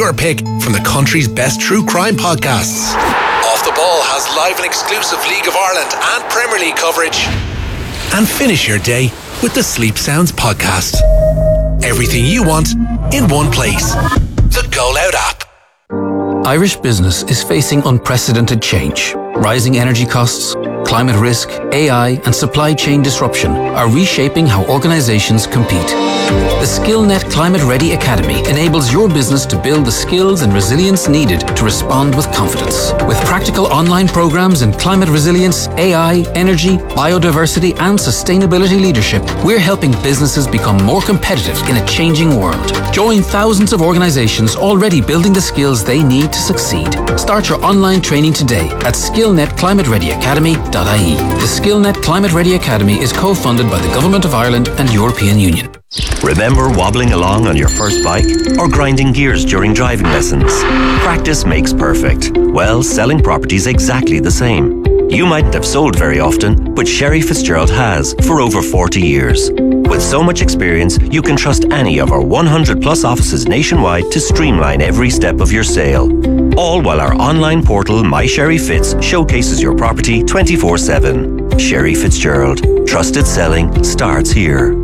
your pick from the country's best true crime podcasts. Off the Ball has live and exclusive League of Ireland and Premier League coverage. And finish your day with the Sleep Sounds podcast. Everything you want in one place. The Go Loud app. Irish business is facing unprecedented change. Rising energy costs, climate risk, AI, and supply chain disruption are reshaping how organizations compete. The SkillNet Climate Ready Academy enables your business to build the skills and resilience needed to respond with confidence. With practical online programs in climate resilience, AI, energy, biodiversity, and sustainability leadership, we're helping businesses become more competitive in a changing world. Join thousands of organizations already building the skills they need to succeed. Start your online training today at skillnetclimatereadyacademy.ie. The SkillNet Climate Ready Academy is co-funded by the Government of Ireland and European Union. Remember wobbling along on your first bike or grinding gears during driving lessons? Practice makes perfect. Well, selling property's exactly the same. You mightn't have sold very often, but Sherry Fitzgerald has for over 40 years. With so much experience, you can trust any of our 100 plus offices nationwide to streamline every step of your sale. All while our online portal, My Sherry Fitz, showcases your property 24/7. Sherry Fitzgerald. Trusted selling starts here.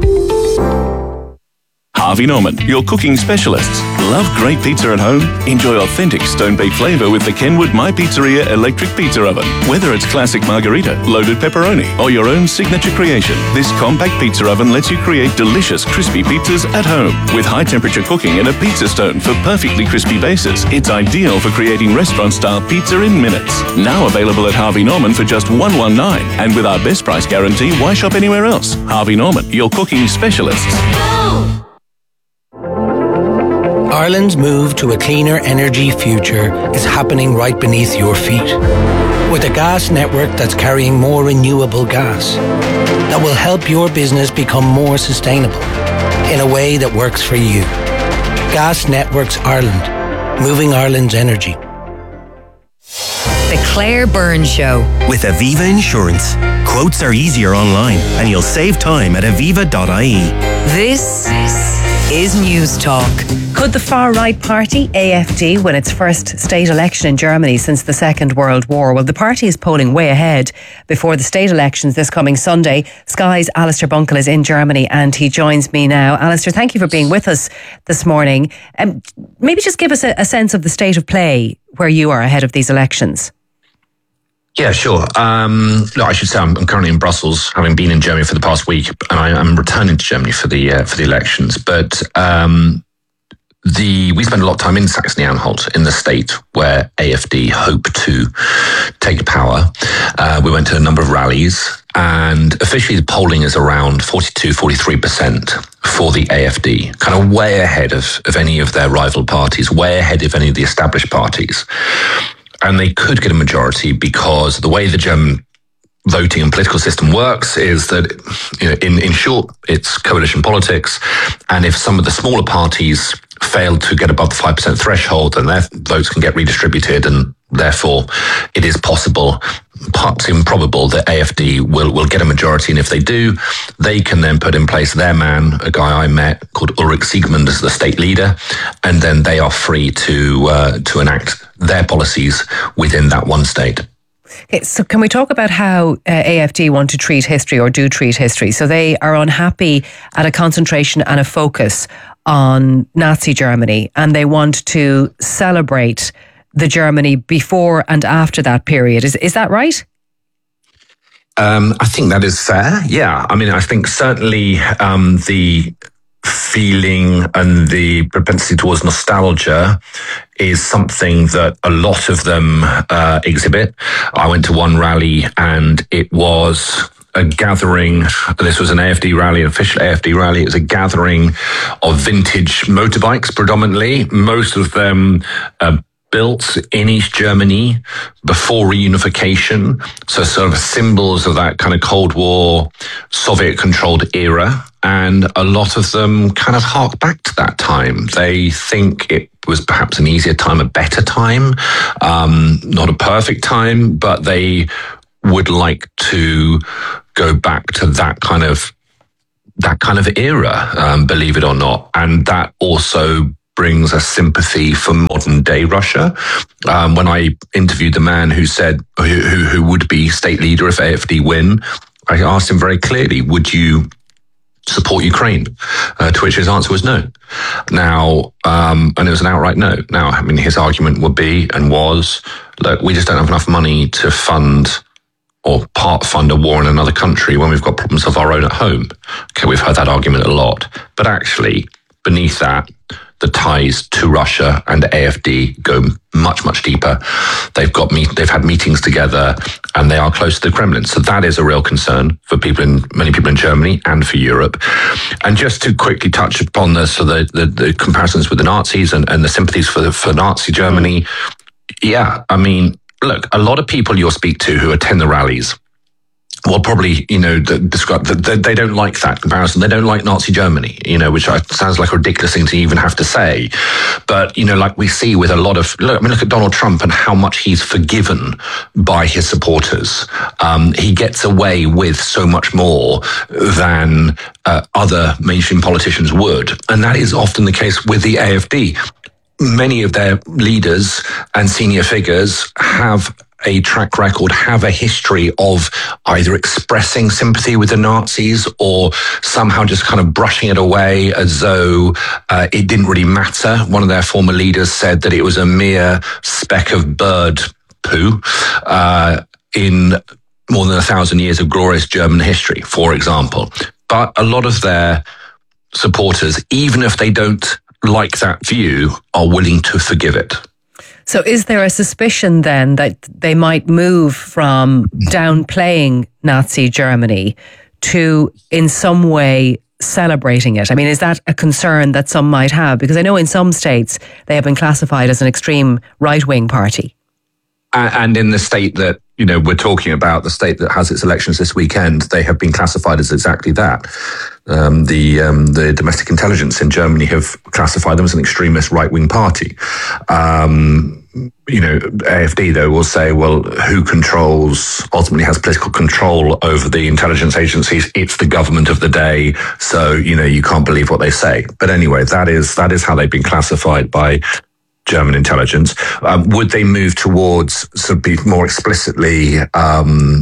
Harvey Norman, your cooking specialists. Love great pizza at home? Enjoy authentic stone-baked flavour with the Kenwood My Pizzeria electric pizza oven. Whether it's classic margherita, loaded pepperoni, or your own signature creation, this compact pizza oven lets you create delicious crispy pizzas at home. With high-temperature cooking and a pizza stone for perfectly crispy bases, it's ideal for creating restaurant-style pizza in minutes. Now available at Harvey Norman for just $119. And with our best price guarantee, why shop anywhere else? Harvey Norman, your cooking specialists. Ireland's move to a cleaner energy future is happening right beneath your feet. With a gas network that's carrying more renewable gas that will help your business become more sustainable in a way that works for you. Gas Networks Ireland, moving Ireland's energy. The Claire Byrne Show. With Aviva Insurance. Quotes are easier online and you'll save time at aviva.ie. This is News Talk. Could the far-right party, AfD, win its first state election in Germany since the Second World War? Well, the party is polling way ahead before the state elections this coming Sunday. Sky's Alistair Bunkle is in Germany and he joins me now. Alistair, thank you for being with us this morning. Maybe just give us a sense of the state of play where you are ahead of these elections. Yeah, sure. Look, I should say I'm currently in Brussels, having been in Germany for the past week, and I'm returning to Germany for the elections. But we spend a lot of time in Saxony-Anhalt, in the state where AfD hope to take power. We went to a number of rallies, and officially the polling is around 42-43% for the AfD, kind of way ahead of any of their rival parties, way ahead of any of the established parties. And they could get a majority because the way the German voting and political system works is that, in short, it's coalition politics. And if some of the smaller parties fail to get above the 5% threshold, then their votes can get redistributed. And therefore, it is possible, perhaps even probable, that AfD will get a majority. And if they do, they can then put in place their man, a guy I met called Ulrich Siegmund, as the state leader. And then they are free to enact their policies within that one state. Okay, so can we talk about how AfD want to treat history, or do treat history? So they are unhappy at a concentration and a focus on Nazi Germany, and they want to celebrate the Germany before and after that period. Is that right? I think that is fair. Yeah. I mean, I think certainly the feeling and the propensity towards nostalgia is something that a lot of them exhibit. I went to one rally and it was a gathering. This was an AfD rally, an official AfD rally. It was a gathering of vintage motorbikes predominantly. Most of them built in East Germany before reunification. So sort of symbols of that kind of Cold War, Soviet-controlled era. And a lot of them kind of hark back to that time. They think it was perhaps an easier time, a better time, not a perfect time, but they would like to go back to that kind of era, believe it or not. And that also brings a sympathy for modern day Russia. When I interviewed the man who said who would be state leader if AfD win, I asked him very clearly, would you support Ukraine? To which his answer was no. Now, and it was an outright no. Now, I mean, his argument would be and was, look, we just don't have enough money to fund or part fund a war in another country when we've got problems of our own at home. Okay, we've heard that argument a lot. But actually, beneath that, the ties to Russia and AfD go much, much deeper. They've had meetings together, and they are close to the Kremlin. So that is a real concern for many people in Germany and for Europe. And just to quickly touch upon the comparisons with the Nazis and the sympathies for Nazi Germany. Yeah, I mean, look, a lot of people you'll speak to who attend the rallies will probably, describe that they don't like that comparison. They don't like Nazi Germany, which sounds like a ridiculous thing to even have to say. But, like we see with a lot of, look at Donald Trump and how much he's forgiven by his supporters. He gets away with so much more than other mainstream politicians would. And that is often the case with the AfD. Many of their leaders and senior figures have a track record, have a history of either expressing sympathy with the Nazis or somehow just kind of brushing it away as though it didn't really matter. One of their former leaders said that it was a mere speck of bird poo in more than 1,000 years of glorious German history, for example. But a lot of their supporters, even if they don't like that view, are willing to forgive it. So is there a suspicion then that they might move from downplaying Nazi Germany to in some way celebrating it? I mean, is that a concern that some might have? Because I know in some states they have been classified as an extreme right-wing party. And in the state that, we're talking about, the state that has its elections this weekend, they have been classified as exactly that. The domestic intelligence in Germany have classified them as an extremist right-wing party. AfD, though, will say, well, who ultimately has political control over the intelligence agencies? It's the government of the day. So, you can't believe what they say. But anyway, that is how they've been classified by German intelligence. Would they move towards sort of be more explicitly of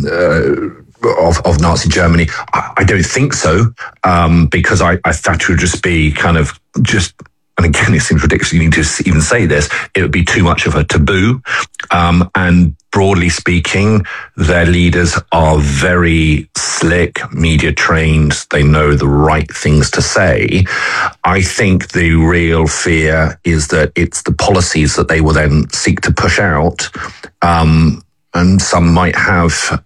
Nazi Germany? I don't think so, because I that would just be kind of just. And again, it seems ridiculous you need to even say this. It would be too much of a taboo. And broadly speaking, their leaders are very slick, media trained. They know the right things to say. I think the real fear is that it's the policies that they will then seek to push out. And some might have,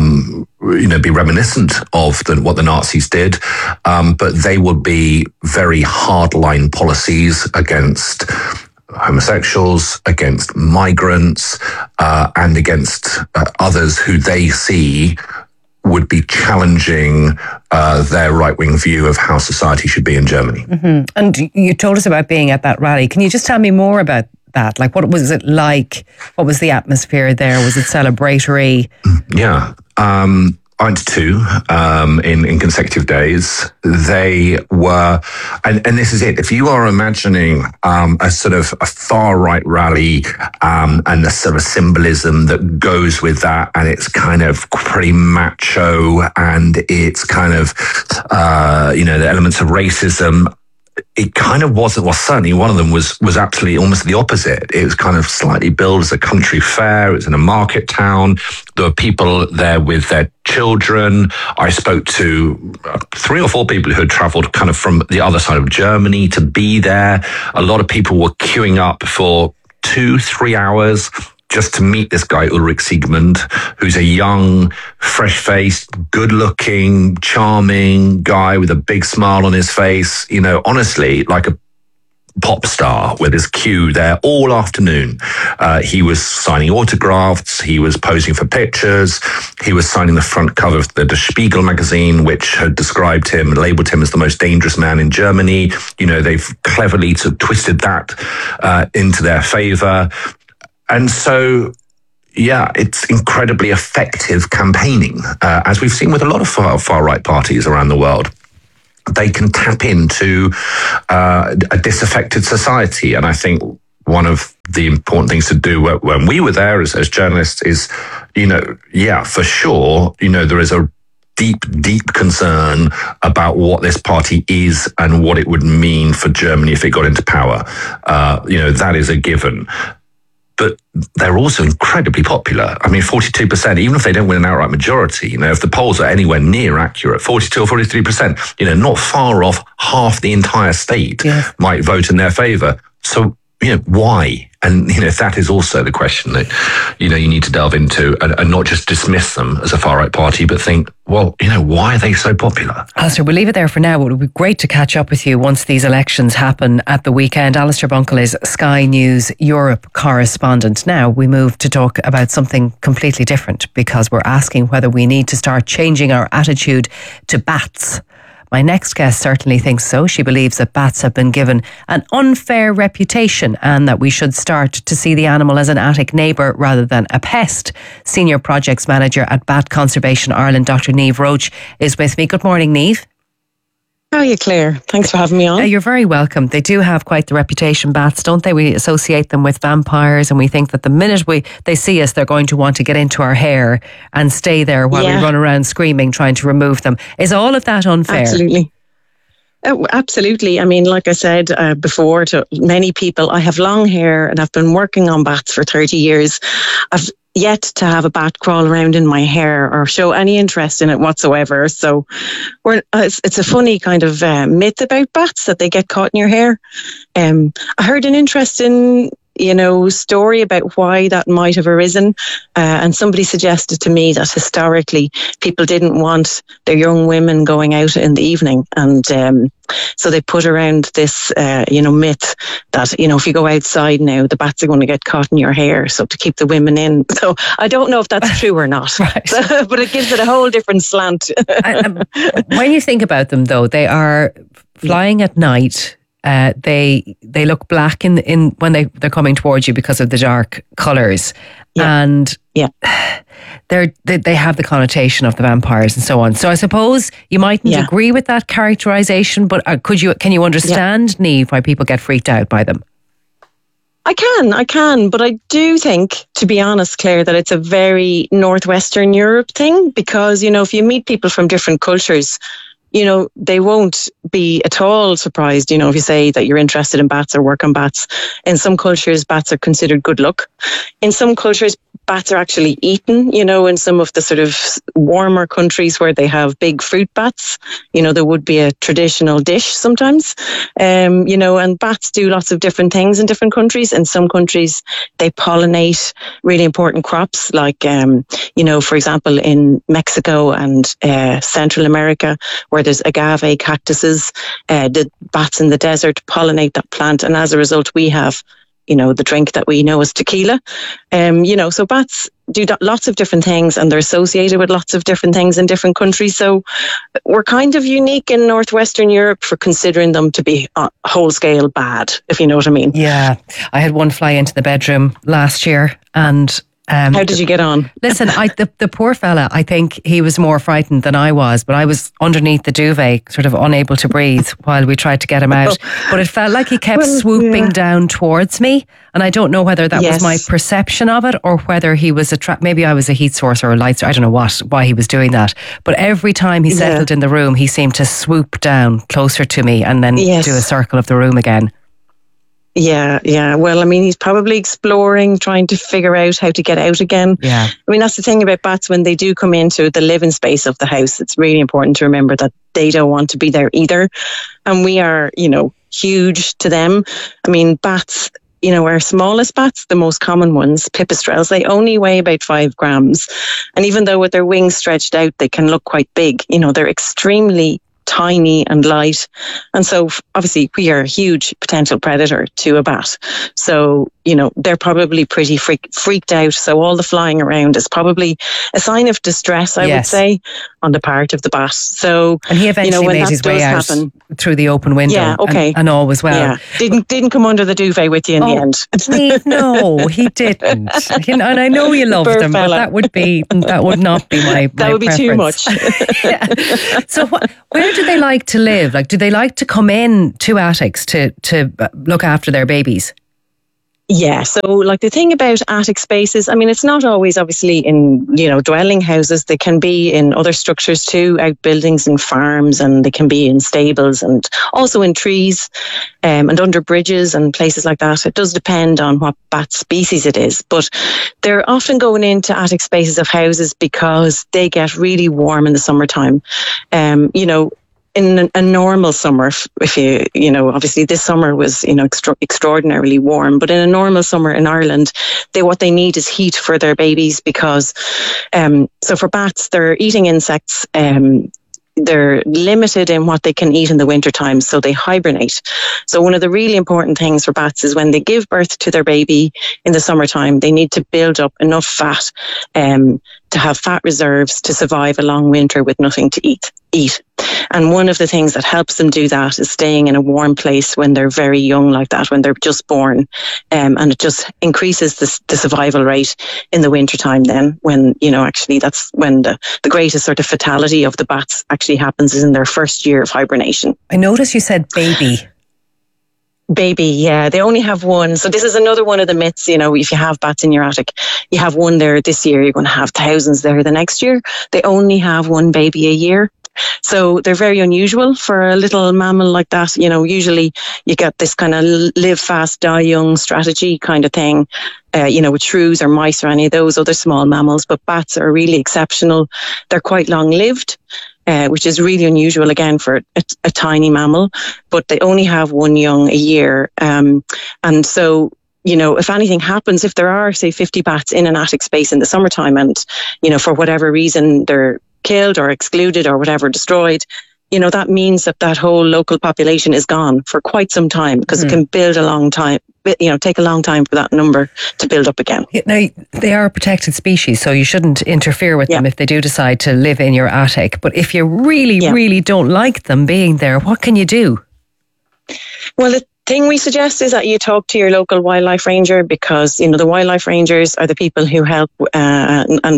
be reminiscent of what the Nazis did, but they would be very hardline policies against homosexuals, against migrants, and against others who they see would be challenging their right-wing view of how society should be in Germany. Mm-hmm. And you told us about being at that rally. Can you just tell me more about that? Like, what was it like? What was the atmosphere there? Was it celebratory? Yeah. I went to two in consecutive days. They were, and this is it. If you are imagining a sort of a far-right rally and the sort of symbolism that goes with that, and it's kind of pretty macho, and it's kind of, the elements of racism, it kind of wasn't. Well, certainly one of them was absolutely almost the opposite. It was kind of slightly billed as a country fair. It was in a market town. There were people there with their children. I spoke to 3 or 4 people who had travelled kind of from the other side of Germany to be there. A lot of people were queuing up for 2-3 hours just to meet this guy, Ulrich Siegmund, who's a young, fresh-faced, good-looking, charming guy with a big smile on his face. Honestly, like a pop star with his queue there all afternoon. He was signing autographs. He was posing for pictures. He was signing the front cover of the Der Spiegel magazine, which had described him and labeled him as the most dangerous man in Germany. They've cleverly twisted that into their favor. And so, yeah, it's incredibly effective campaigning, as we've seen with a lot of far-right parties around the world. they can tap into a disaffected society. And I think one of the important things to do when we were there as journalists is, for sure, there is a deep concern about what this party is and what it would mean for Germany if it got into power. That is a given. But they're also incredibly popular. I mean, 42%, even if they don't win an outright majority, if the polls are anywhere near accurate, 42 or 43%, not far off half the entire state might vote in their favour. So, why? And, that is also the question that, you need to delve into and not just dismiss them as a far-right party, but think, well, why are they so popular? Alistair, we'll leave it there for now. It would be great to catch up with you once these elections happen at the weekend. Alistair Bunkle is Sky News Europe correspondent. Now we move to talk about something completely different, because we're asking whether we need to start changing our attitude to bats. My next guest certainly thinks so. She believes that bats have been given an unfair reputation and that we should start to see the animal as an attic neighbour rather than a pest. Senior Projects Manager at Bat Conservation Ireland, Dr. Niamh Roche, is with me. Good morning, Niamh. How are you, Claire? Thanks for having me on. You're very welcome. They do have quite the reputation, bats, don't they? We associate them with vampires, and we think that the minute they see us, they're going to want to get into our hair and stay there while we run around screaming, trying to remove them. Is all of that unfair? Absolutely. Oh, absolutely. I mean, like I said before to many people, I have long hair and I've been working on bats for 30 years. I've yet to have a bat crawl around in my hair or show any interest in it whatsoever. So it's a funny kind of myth about bats that they get caught in your hair. I heard an interesting story about why that might have arisen. And somebody suggested to me that historically people didn't want their young women going out in the evening. And so they put around this, myth that, if you go outside now, the bats are going to get caught in your hair. So to keep the women in. So I don't know if that's true or not, right. But it gives it a whole different slant. When you think about them, though, they are flying at night. They look black in when they're coming towards you because of the dark colours, and they have the connotation of the vampires and so on. So I suppose you mightn't agree with that characterisation, but can you understand, Niamh, why people get freaked out by them? I can, but I do think, to be honest, Claire, that it's a very Northwestern Europe thing, because if you meet people from different cultures, they won't be at all surprised, if you say that you're interested in bats or work on bats. In some cultures, bats are considered good luck. In some cultures, bats are actually eaten, in some of the sort of warmer countries where they have big fruit bats. There would be a traditional dish sometimes, and bats do lots of different things in different countries. In some countries, they pollinate really important crops, like, for example, in Mexico and Central America, where there's agave cactuses, the bats in the desert pollinate that plant. And as a result, we have, the drink that we know as tequila. So bats do lots of different things, and they're associated with lots of different things in different countries. So we're kind of unique in Northwestern Europe for considering them to be whole scale bad, if you know what I mean. Yeah. I had one fly into the bedroom last year, and how did you get on? Listen, the poor fella, I think he was more frightened than I was, but I was underneath the duvet, sort of unable to breathe while we tried to get him out. But it felt like he kept swooping down towards me, and I don't know whether that was my perception of it or whether he was maybe I was a heat source or a light source. I don't know why he was doing that. But every time he settled in the room, he seemed to swoop down closer to me and then do a circle of the room again. Yeah. Well, I mean, he's probably exploring, trying to figure out how to get out again. Yeah. I mean, that's the thing about bats. When they do come into the living space of the house, it's really important to remember that they don't want to be there either. And we are, huge to them. I mean, bats, our smallest bats, the most common ones, pipistrelles, they only weigh about 5 grams. And even though with their wings stretched out, they can look quite big, they're extremely tiny and light, and so obviously we are a huge potential predator to a bat. So they're probably pretty freaked out. So all the flying around is probably a sign of distress, I would say, on the part of the bat. So, and he eventually made his way out through the open window. Yeah, okay. And all was well. Yeah. Didn't come under the duvet with you in the end. Niamh, no, he didn't. And I know you love them, but that would not be my That would be preference. too much. Yeah. So where do they like to live? Like, do they like to come in to attics to look after their babies? Yeah, so like the thing about attic spaces, I mean, it's not always obviously in, dwelling houses. They can be in other structures too, outbuildings and farms, and they can be in stables and also in trees and under bridges and places like that. It does depend on what bat species it is, but they're often going into attic spaces of houses because they get really warm in the summertime. In a normal summer, if obviously this summer was, extraordinarily warm, but in a normal summer in Ireland, what they need is heat for their babies because, so for bats, they're eating insects, they're limited in what they can eat in the wintertime, so they hibernate. So one of the really important things for bats is when they give birth to their baby in the summertime, they need to build up enough fat to have fat reserves to survive a long winter with nothing to eat. And one of the things that helps them do that is staying in a warm place when they're very young like that, when they're just born. And it just increases the survival rate in the wintertime then, when, actually that's when the greatest sort of fatality of the bats actually happens is in their first year of hibernation. I noticed you said baby. Baby, yeah. They only have one. So this is another one of the myths, if you have bats in your attic, you have one there this year, you're going to have thousands there the next year. They only have one baby a year. So they're very unusual for a little mammal like that. Usually you get this kind of live fast, die young strategy kind of thing, with shrews or mice or any of those other small mammals. But bats are really exceptional. They're quite long lived, which is really unusual again for a tiny mammal, but they only have one young a year. And so, if anything happens, if there are, say, 50 bats in an attic space in the summertime and, for whatever reason they're killed or excluded or whatever, destroyed, that means that whole local population is gone for quite some time because it can build a long time, take a long time for that number to build up again. Now, they are a protected species, so you shouldn't interfere with them if they do decide to live in your attic. But if you really don't like them being there, what can you do? Well, the thing we suggest is that you talk to your local wildlife ranger because, the wildlife rangers are the people who help and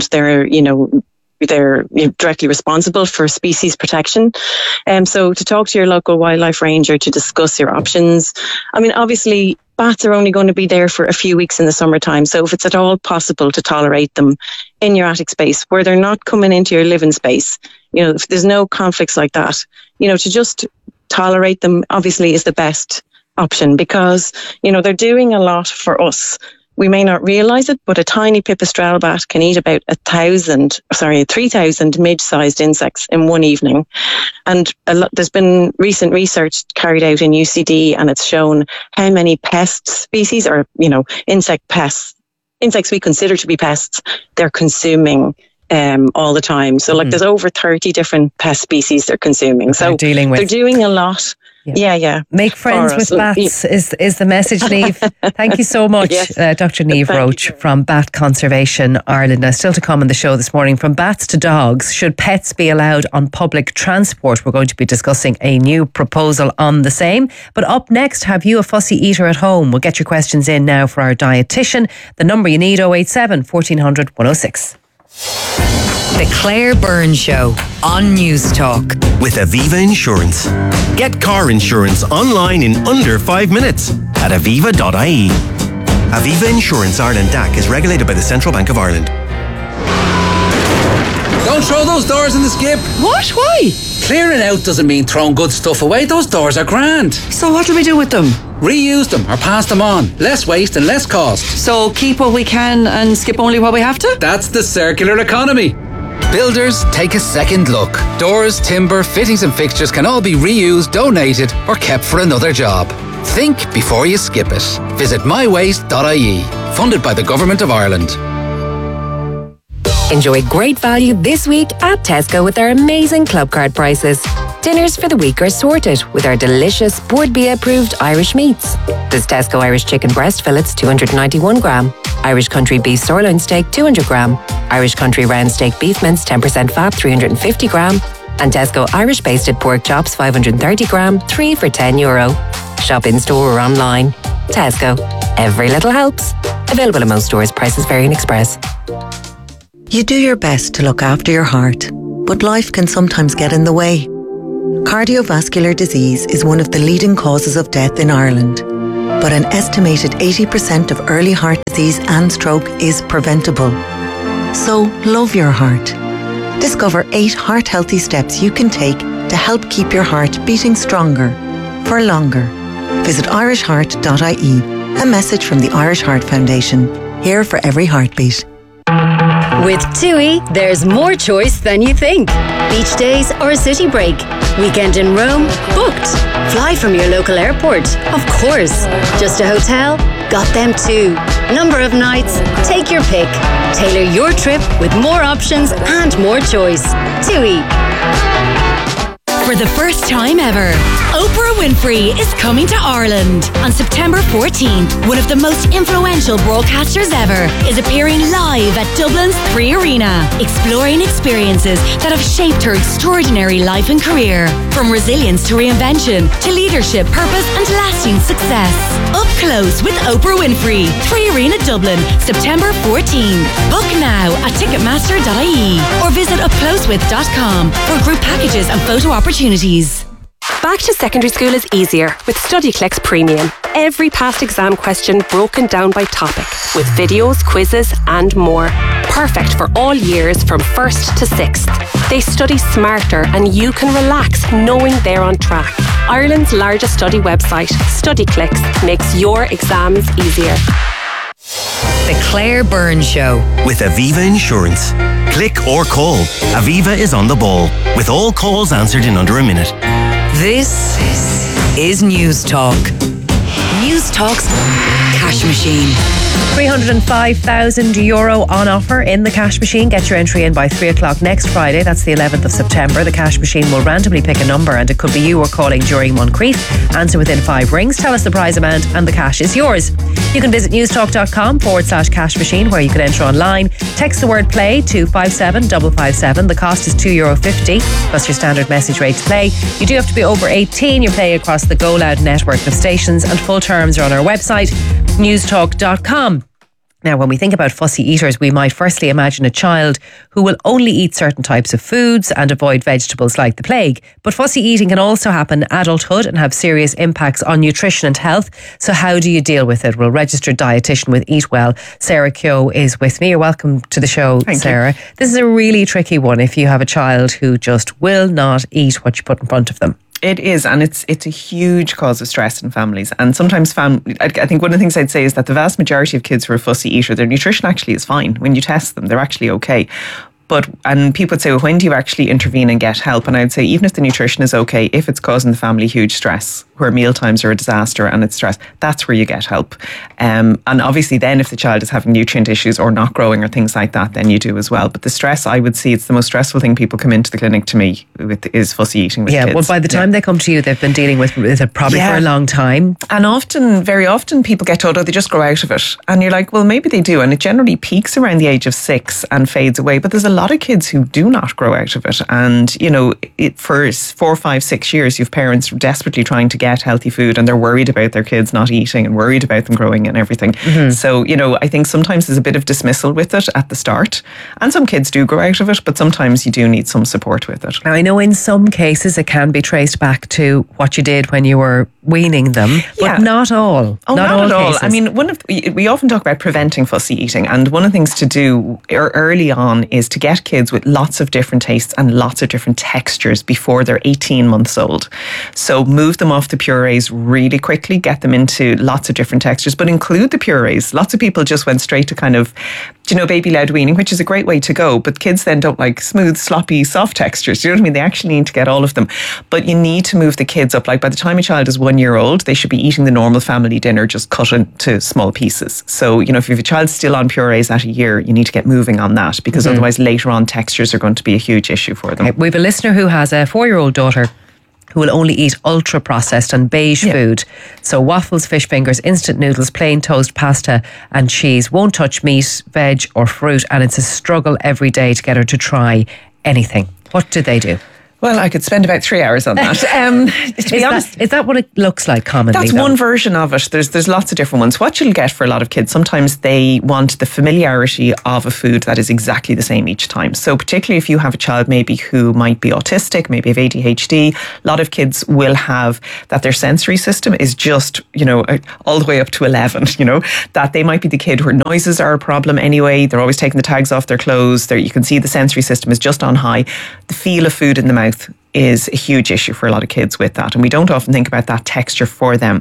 they're directly responsible for species protection. So to talk to your local wildlife ranger to discuss your options. I mean, obviously, bats are only going to be there for a few weeks in the summertime. So if it's at all possible to tolerate them in your attic space where they're not coming into your living space, if there's no conflicts like that, to just tolerate them obviously is the best option because, they're doing a lot for us. We may not realise it, but a tiny pipistrelle bat can eat about 3,000 mid-sized insects in one evening. And there's been recent research carried out in UCD, and it's shown how many pest species or, insect pests, insects we consider to be pests, they're consuming all the time. So there's over 30 different pest species they're consuming. So they're doing a lot. Yeah. Make friends with bats is the message, Niamh. Thank you so much, Dr. Niamh Roche from Bat Conservation Ireland. Now, still to come on the show this morning, from bats to dogs, should pets be allowed on public transport? We're going to be discussing a new proposal on the same. But up next, have you a fussy eater at home? We'll get your questions in now for our dietitian. The number you need, 087 1400 106. The Claire Byrne Show on News Talk. With Aviva Insurance. Get car insurance online in under 5 minutes at aviva.ie. Aviva Insurance Ireland DAC is regulated by the Central Bank of Ireland. Don't throw those doors in the skip. What? Why? Clearing out doesn't mean throwing good stuff away. Those doors are grand. So what do we do with them? Reuse them or pass them on. Less waste and less cost. So keep what we can and skip only what we have to? That's the circular economy. Builders, take a second look. Doors, timber, fittings and fixtures can all be reused, donated or kept for another job. Think before you skip it. Visit mywaste.ie. Funded by the Government of Ireland. Enjoy great value this week at Tesco with their amazing club card prices. Dinners for the week are sorted with our delicious Board B approved Irish meats. There's Tesco Irish chicken breast fillets 291 gram, Irish country beef sirloin steak 200 gram, Irish country round steak beef mince 10% fat 350 gram, and Tesco Irish basted pork chops 530 gram, 3 for €10. Shop in store or online. Tesco. Every little helps. Available in most stores. Prices vary in Express. You do your best to look after your heart, but life can sometimes get in the way. Cardiovascular disease is one of the leading causes of death in Ireland, but an estimated 80% of early heart disease and stroke is preventable. So, love your heart. Discover 8 heart-healthy steps you can take to help keep your heart beating stronger, for longer. Visit irishheart.ie, a message from the Irish Heart Foundation, here for every heartbeat. With TUI, there's more choice than you think. Beach days or a city break. Weekend in Rome? Booked. Fly from your local airport? Of course. Just a hotel? Got them too. Number of nights? Take your pick. Tailor your trip with more options and more choice. TUI. For the first time ever, Oprah Winfrey is coming to Ireland. On September 14th, one of the most influential broadcasters ever is appearing live at Dublin's 3 Arena, exploring experiences that have shaped her extraordinary life and career. From resilience to reinvention, to leadership, purpose and lasting success. Up close with Oprah Winfrey, 3 Arena Dublin, September 14th. Book now at ticketmaster.ie or visit upclosewith.com for group packages and photo opportunities. Back to secondary school is easier with StudyClicks Premium. Every past exam question broken down by topic, with videos, quizzes and more. Perfect for all years from 1st to 6th. They study smarter and you can relax knowing they're on track. Ireland's largest study website, StudyClicks, makes your exams easier. The Claire Byrne Show. With Aviva Insurance. Click or call. Aviva is on the ball, with all calls answered in under a minute. This is News Talk. News Talk's cash machine. €305,000 on offer in the cash machine. Get your entry in by 3 o'clock next Friday. That's the 11th of September. The cash machine will randomly pick a number and it could be you or calling during Moncrief. Answer within 5 rings. Tell us the prize amount and the cash is yours. You can visit newstalk.com/cash machine where you can enter online. Text the word play to 57557. The cost is €2.50 plus your standard message rate to play. You do have to be over 18. You play across the Go Loud network of stations and full terms are on our website newstalk.com. Now, when we think about fussy eaters, we might firstly imagine a child who will only eat certain types of foods and avoid vegetables like the plague. But fussy eating can also happen in adulthood and have serious impacts on nutrition and health. So how do you deal with it? Well, registered dietitian with Eat Well, Sarah Keogh, is with me. You're welcome to the show, Sarah. This is a really tricky one if you have a child who just will not eat what you put in front of them. It is, and it's a huge cause of stress in families. And sometimes I think one of the things I'd say is that the vast majority of kids who are fussy eater, their nutrition actually is fine. When you test them, they're actually okay. And people would say, well, when do you actually intervene and get help? And I'd say, even if the nutrition is okay, if it's causing the family huge stress, where meal times are a disaster and it's stress, that's where you get help. And obviously then if the child is having nutrient issues or not growing or things like that, then you do as well. But the stress, I would see, it's the most stressful thing people come into the clinic to me with is fussy eating with kids. Well, by the time they come to you, they've been dealing with it probably for a long time. And very often people get told, oh, they just grow out of it. And you're like, well, maybe they do. And it generally peaks around the age of 6 and fades away. But there's a lot of kids who do not grow out of it. And, you know, for 4, 5, 6 years, you've parents desperately trying to get healthy food and they're worried about their kids not eating and worried about them growing and everything. Mm-hmm. So, you know, I think sometimes there's a bit of dismissal with it at the start. And some kids do grow out of it, but sometimes you do need some support with it. Now, I know in some cases it can be traced back to what you did when you were weaning them, but not all. Oh, not all at all. cases. I mean, we often talk about preventing fussy eating, and one of the things to do early on is to get kids with lots of different tastes and lots of different textures before they're 18 months old. So move them off the purees really quickly, get them into lots of different textures, but include the purees. Lots of people just went straight to kind of, you know, baby-led weaning, which is a great way to go, but kids then don't like smooth, sloppy, soft textures. You know what I mean? They actually need to get all of them. But you need to move the kids up. Like by the time a child is 1 year old, they should be eating the normal family dinner, just cut into small pieces. So, you know, if you have a child still on purees at a year, you need to get moving on that, because otherwise later on textures are going to be a huge issue for them. Okay, we have a listener who has a 4-year-old daughter who will only eat ultra-processed and beige food. So waffles, fish fingers, instant noodles, plain toast, pasta and cheese. Won't touch meat, veg or fruit, and it's a struggle every day to get her to try anything. What do they do? Well, I could spend about 3 hours on that. To be honest, is that what it looks like commonly? That's one version of it. There's lots of different ones. What you'll get for a lot of kids, sometimes they want the familiarity of a food that is exactly the same each time. So particularly if you have a child maybe who might be autistic, maybe have ADHD, a lot of kids will have that their sensory system is just, all the way up to 11, that they might be the kid where noises are a problem anyway. They're always taking the tags off their clothes. You can see the sensory system is just on high. The feel of food in the mouth is a huge issue for a lot of kids with that, and we don't often think about that texture for them.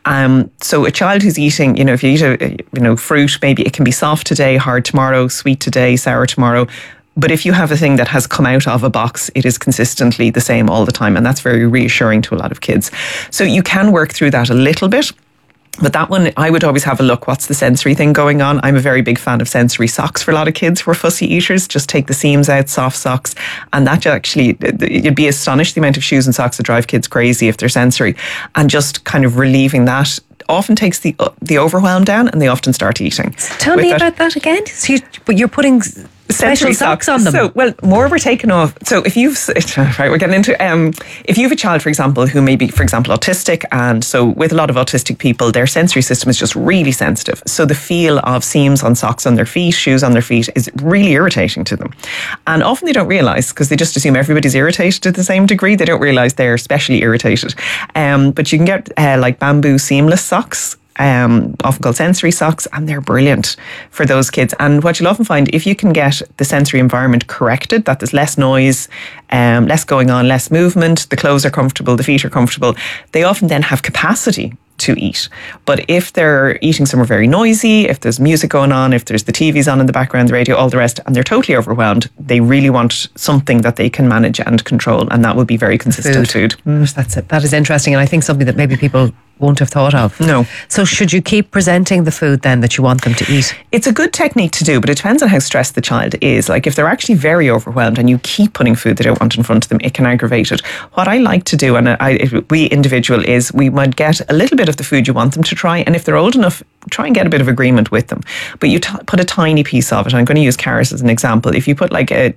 So a child who's eating, if you eat fruit, maybe it can be soft today, hard tomorrow, sweet today, sour tomorrow. But if you have a thing that has come out of a box, it is consistently the same all the time, and that's very reassuring to a lot of kids. So you can work through that a little bit. But that one, I would always have a look, what's the sensory thing going on? I'm a very big fan of sensory socks for a lot of kids who are fussy eaters. Just take the seams out, soft socks. And that actually, you'd be astonished the amount of shoes and socks that drive kids crazy if they're sensory. And just kind of relieving that often takes the overwhelm down, and they often start eating. Tell me about that again. So you're putting special socks on them. So, more we're taking off. So if you've, right, we're getting into, if you have a child, for example, who may be, for example, autistic, and so with a lot of autistic people, their sensory system is just really sensitive. So the feel of seams on socks on their feet, shoes on their feet is really irritating to them. And often they don't realise, because they just assume everybody's irritated to the same degree. They don't realise they're especially irritated. But you can get like bamboo seamless socks, often called sensory socks, and they're brilliant for those kids. And what you'll often find, if you can get the sensory environment corrected, that there's less noise, less going on, less movement, the clothes are comfortable, the feet are comfortable, they often then have capacity to eat. But if they're eating somewhere very noisy, if there's music going on, if there's the TV's on in the background, the radio, all the rest, and they're totally overwhelmed, they really want something that they can manage and control, and that will be very consistent food. That's it. That is interesting, and I think something that maybe people won't have thought of. No. So should you keep presenting the food then that you want them to eat? It's a good technique to do, but it depends on how stressed the child is. Like if they're actually very overwhelmed and you keep putting food they don't want in front of them, it can aggravate it. What I like to do, and we individual, is we might get a little bit of the food you want them to try, and if they're old enough, try and get a bit of agreement with them. But you put a tiny piece of it. I'm going to use carrots as an example. If you put like a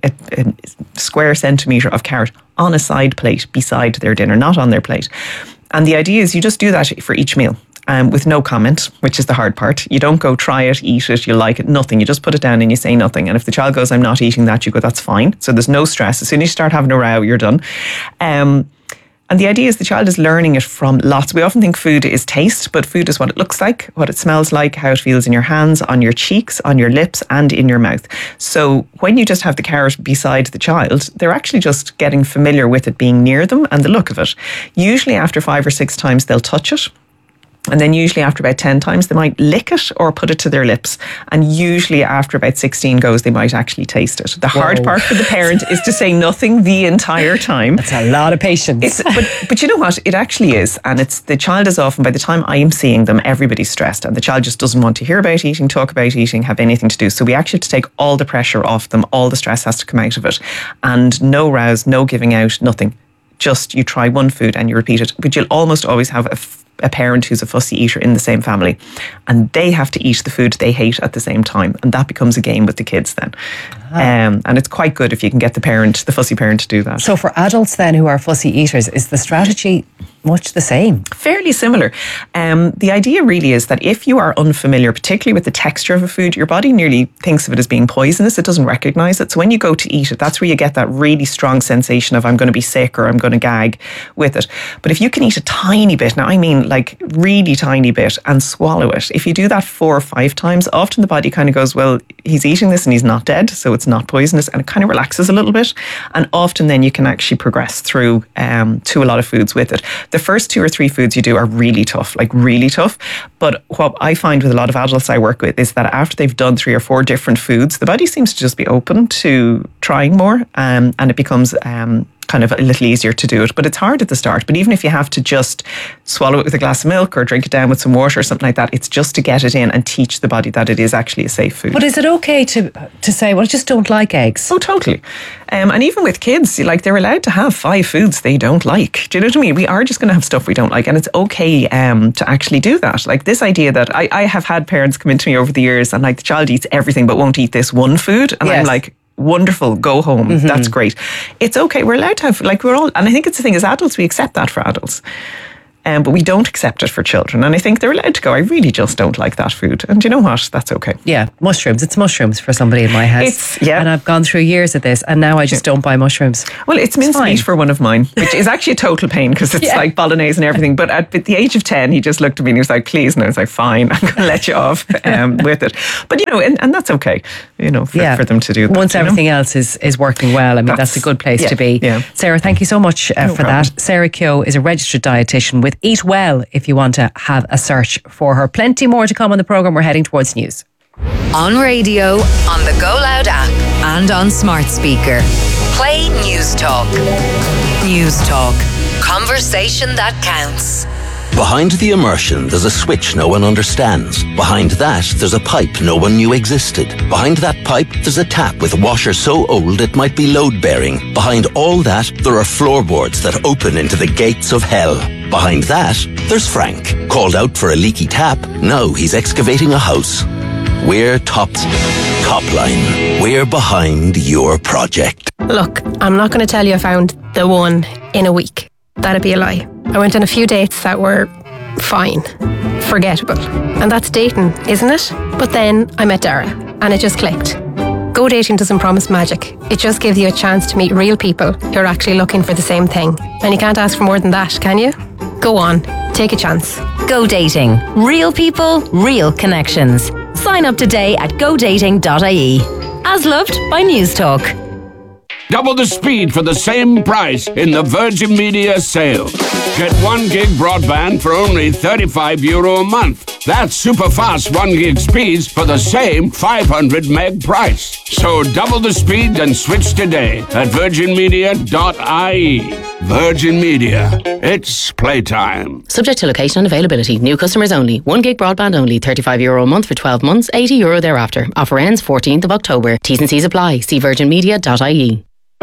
square centimetre of carrot on a side plate beside their dinner, not on their plate. And the idea is you just do that for each meal. With no comment, which is the hard part. You don't go try it, eat it, you like it, nothing. You just put it down and you say nothing. And if the child goes, I'm not eating that, you go, that's fine. So there's no stress. As soon as you start having a row, you're done. And the idea is the child is learning it from lots. We often think food is taste, but food is what it looks like, what it smells like, how it feels in your hands, on your cheeks, on your lips, and in your mouth. So when you just have the carrot beside the child, they're actually just getting familiar with it being near them and the look of it. Usually after 5 or 6 times, they'll touch it. And then usually after about 10 times, they might lick it or put it to their lips. And usually after about 16 goes, they might actually taste it. The hard part for the parent is to say nothing the entire time. That's a lot of patience. But you know what? It actually is. And it's the child is often, by the time I am seeing them, everybody's stressed. And the child just doesn't want to hear about eating, talk about eating, have anything to do. So we actually have to take all the pressure off them. All the stress has to come out of it. And no rows, no giving out, nothing. Just you try one food and you repeat it. But you'll almost always have a parent who's a fussy eater in the same family, and they have to eat the food they hate at the same time, and that becomes a game with the kids then. And it's quite good if you can get the fussy parent to do that. So for adults then who are fussy eaters, is the strategy much the same? Fairly similar. The idea really is that if you are unfamiliar, particularly with the texture of a food, your body nearly thinks of it as being poisonous. It doesn't recognise it. So when you go to eat it, that's where you get that really strong sensation of I'm going to be sick or I'm going to gag with it. But if you can eat a tiny bit, now I mean like really tiny bit, and swallow it, if you do that 4 or 5 times, often the body kind of goes, well, he's eating this and he's not dead, so it's not poisonous, and it kind of relaxes a little bit. And often then you can actually progress through to a lot of foods with it. The first 2 or 3 foods you do are really tough, like really tough. But what I find with a lot of adults I work with is that after they've done 3 or 4 different foods, the body seems to just be open to trying more, and it becomes kind of a little easier to do it. But it's hard at the start. But even if you have to just swallow it with a glass of milk or drink it down with some water or something like that, it's just to get it in and teach the body that it is actually a safe food. But is it okay to say, well, I just don't like eggs? Oh, totally. And even with kids, like, they're allowed to have 5 foods they don't like. Do you know what I mean? We are just going to have stuff we don't like, and it's okay to actually do that. Like, this idea that I have had parents come into me over the years and, like, the child eats everything but won't eat this one food, and I'm like, wonderful, go home. Mm-hmm. That's great. It's okay. We're allowed to have, like, we're all, and I think it's the thing, as adults, we accept that for adults. But we don't accept it for children. And I think they're allowed to go, I really just don't like that food. And you know what? That's okay. Yeah, mushrooms. It's mushrooms for somebody in my house. And I've gone through years of this, and now I just don't buy mushrooms. Well, it's mincemeat for one of mine, which is actually a total pain because it's like bolognese and everything. But at the age of 10, he just looked at me and he was like, please. And I was like, fine, I'm going to let you off with it. But, you know, and that's okay, you know, for them to do that. Once everything else is working well, I mean, that's a good place to be. Yeah. Sarah, thank you so much for that. Sarah Keogh is a registered dietitian with Eat Well, if you want to have a search for her. Plenty more to come on the programme. We're heading towards news. On radio, on the Go Loud app, and on smart speaker. Play News Talk. News Talk. Conversation that counts. Behind the immersion, there's a switch no one understands. Behind that, there's a pipe no one knew existed. Behind that pipe, there's a tap with a washer so old it might be load-bearing. Behind all that, there are floorboards that open into the gates of hell. Behind that, there's Frank. Called out for a leaky tap, now he's excavating a house. We're Topline. We're behind your project. Look, I'm not going to tell you I found the one in a week. That'd be a lie. I went on a few dates that were fine, forgettable. And that's dating, isn't it? But then I met Dara and it just clicked. Go dating doesn't promise magic. It just gives you a chance to meet real people who are actually looking for the same thing. And you can't ask for more than that, can you? Go on, take a chance. Go Dating. Real people, real connections. Sign up today at godating.ie. As loved by News Talk. Double the speed for the same price in the Virgin Media sale. Get 1 gig broadband for only €35 a month. That's super fast 1 gig speeds for the same 500 meg price. So double the speed and switch today at virginmedia.ie. Virgin Media. It's playtime. Subject to location and availability. New customers only. 1 gig broadband only. €35 a month for 12 months. €80 thereafter. Offer ends 14th of October. T's and C's apply. See virginmedia.ie.